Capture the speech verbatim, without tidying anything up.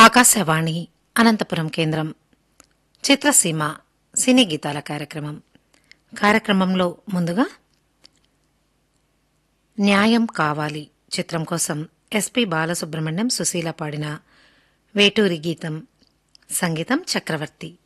ఆకాశవాణి అనంతపురం కేంద్రం చిత్రసీమ సినీ గీతాల కార్యక్రమం కార్యక్రమంలో ముందుగా న్యాయం కావాలి చిత్రం కోసం ఎస్పి బాలసుబ్రహ్మణ్యం సుశీల పాడిన వేటూరి గీతం, సంగీతం చక్రవర్తి.